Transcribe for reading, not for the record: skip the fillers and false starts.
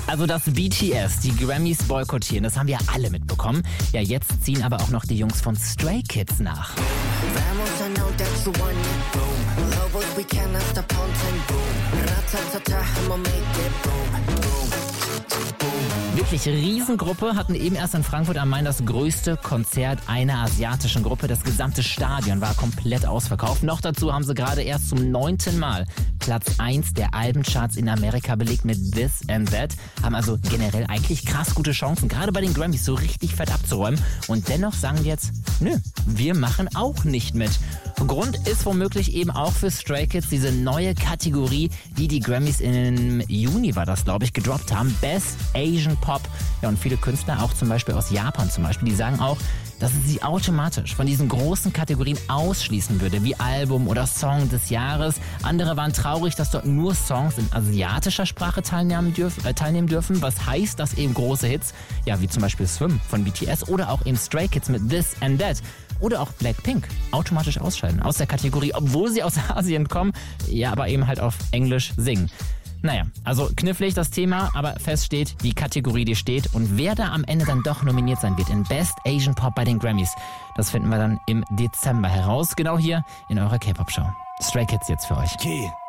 Also, dass BTS die Grammys boykottieren, das haben wir alle mitbekommen. Ja, jetzt ziehen aber auch noch die Jungs von Stray Kids nach. Wirklich Riesengruppe, hatten eben erst in Frankfurt am Main das größte Konzert einer asiatischen Gruppe. Das gesamte Stadion war komplett ausverkauft. Noch dazu haben sie gerade erst zum 9. Mal Platz 1 der Albencharts in Amerika belegt mit This and That. Haben also generell eigentlich krass gute Chancen, gerade bei den Grammys so richtig fett abzuräumen. Und dennoch sagen wir jetzt, nö, wir machen auch nicht mit. Grund ist womöglich eben auch für Stray Kids diese neue Kategorie, die Grammys im Juni war das, glaube ich, gedroppt haben. Best Asian Pop. Ja, und viele Künstler, auch zum Beispiel aus Japan zum Beispiel, die sagen auch, dass es sie automatisch von diesen großen Kategorien ausschließen würde, wie Album oder Song des Jahres. Andere waren traurig, dass dort nur Songs in asiatischer Sprache teilnehmen dürfen, was heißt, dass eben große Hits, ja, wie zum Beispiel Swim von BTS oder auch eben Stray Kids mit This and That oder auch Blackpink automatisch ausscheiden aus der Kategorie, obwohl sie aus Asien kommen, ja, aber eben halt auf Englisch singen. Naja, also knifflig das Thema, aber fest steht, die Kategorie, die steht. Und wer da am Ende dann doch nominiert sein wird in Best Asian Pop bei den Grammys, das finden wir dann im Dezember heraus. Genau hier in eurer K-Pop-Show. Stray Kids jetzt für euch. Okay.